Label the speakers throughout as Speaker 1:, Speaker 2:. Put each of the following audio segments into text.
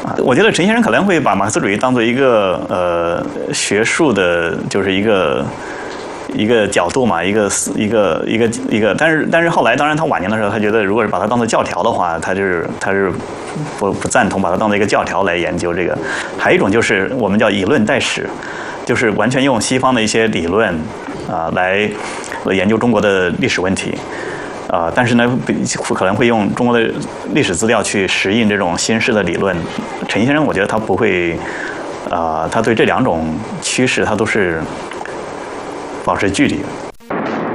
Speaker 1: 我觉得陈先生可能会把马克思主义当做一个学术的，就是一个角度嘛，一个，但是后来，当然他晚年的时候，他觉得如果是把它当做教条的话，他是不赞同把它当做一个教条来研究这个。还有一种就是我们叫以论代史，就是完全用西方的一些理论来研究中国的历史问题。但是呢，可能会用中国的历史资料去实印这种新式的理论。陈先生，我觉得他不会，他对这两种趋势，他都是保持距离的。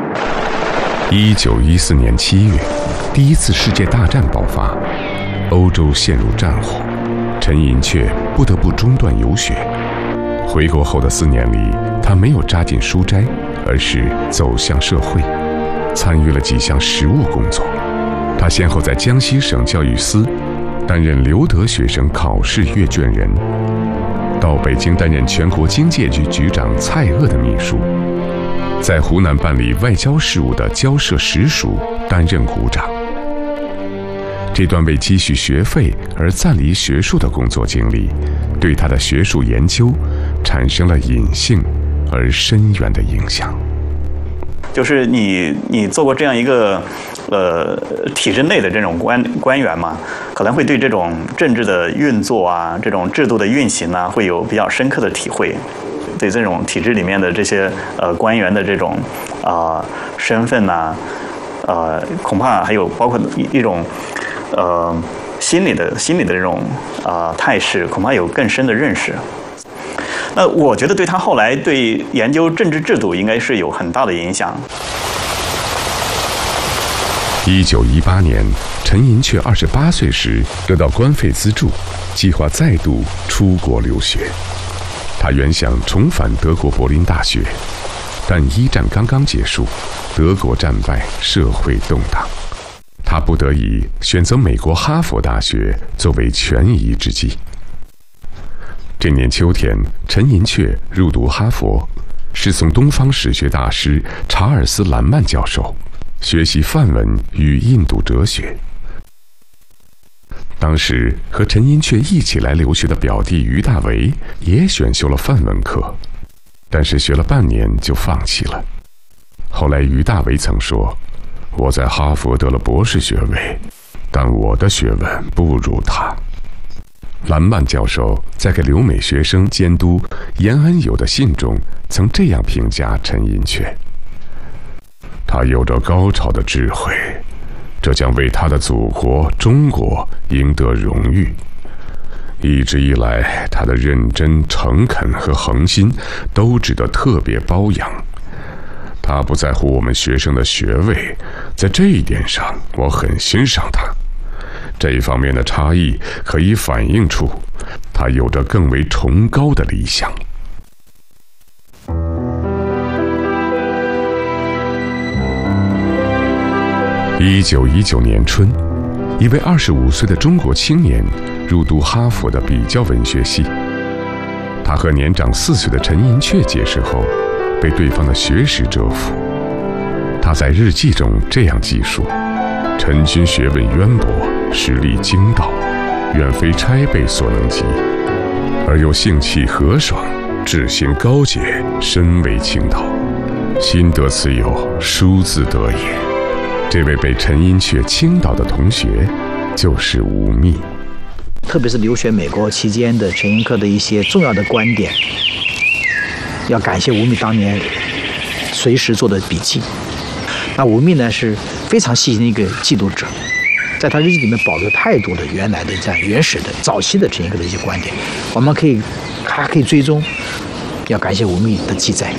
Speaker 2: 1914年7月，第一次世界大战爆发，欧洲陷入战火，陈寅恪不得不中断游学。回国后的4年里，他没有扎进书斋，而是走向社会。参与了几项实务工作，他先后在江西省教育司担任留德学生考试阅卷人，到北京担任全国经界局局长蔡锷的秘书，在湖南办理外交事务的交涉实属担任股长。这段为积蓄学费而暂离学术的工作经历，对他的学术研究产生了隐性而深远的影响。
Speaker 1: 就是你做过这样一个体制内的这种官员嘛，可能会对这种政治的运作啊，这种制度的运行啊，会有比较深刻的体会。对这种体制里面的这些官员的这种身份呐，恐怕还有包括一种心理的这种态势，恐怕有更深的认识。那我觉得对他后来对研究政治制度应该是有很大的影响。
Speaker 2: 1918年，陈寅恪28岁时得到官费资助，计划再度出国留学。他原想重返德国柏林大学，但一战刚刚结束，德国战败，社会动荡，他不得已选择美国哈佛大学作为权宜之计。这年秋天，陈寅恪入读哈佛，师从东方史学大师查尔斯·兰曼教授，学习梵文与印度哲学。当时和陈寅恪一起来留学的表弟于大为也选修了梵文课，但是学了半年就放弃了。后来于大为曾说：“我在哈佛得了博士学位，但我的学问不如他。”兰曼教授在给留美学生监督延安友的信中曾这样评价陈寅恪：他有着高超的智慧，这将为他的祖国中国赢得荣誉。一直以来，他的认真、诚恳和恒心都值得特别褒扬。他不在乎我们学生的学位，在这一点上我很欣赏他。这一方面的差异可以反映出他有着更为崇高的理想。1919年春，一位25岁的中国青年入读哈佛的比较文学系。他和年长4岁的陈寅恪结识后，被对方的学识折服。他在日记中这样记述：陈君学问渊博，实力精到，远非差辈所能及，而又性气和爽，志行高洁，深为倾倒。心得此有，殊自得也。这位被陈寅恪倾倒的同学，就是吴宓。
Speaker 3: 特别是留学美国期间的陈寅恪的一些重要的观点，要感谢吴宓当年随时做的笔记。那吴宓呢是非常细心的一个记录者，在他日记里面保留太多的原来的这样原始的早期的陈寅恪的一些观点，我们还可以追踪，要感谢吴宓的记载。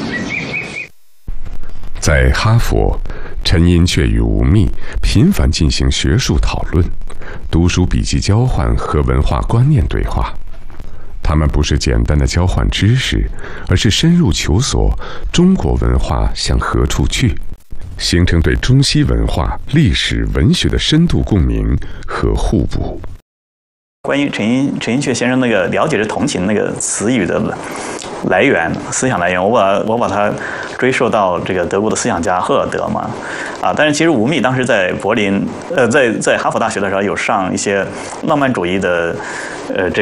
Speaker 2: 在哈佛，陈寅恪与吴宓频繁进行学术讨论、读书笔记交换和文化观念对话。他们不是简单的交换知识，而是深入求索中国文化向何处去，形成对中西文化、历史、文学的深度共鸣和互补。
Speaker 1: 关于陈寅恪先生那个了解是同情那个词语的来源、思想来源，我把它追溯到这个德国的思想家赫尔德嘛，但是其实吴宓当时在柏林，在哈佛大学的时候有上一些浪漫主义的